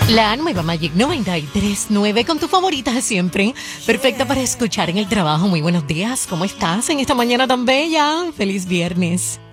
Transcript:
La nueva Magic 93.9 con tu favorita siempre. Perfecta para escuchar en el trabajo. Muy buenos días. ¿Cómo estás en esta mañana tan bella? Feliz viernes.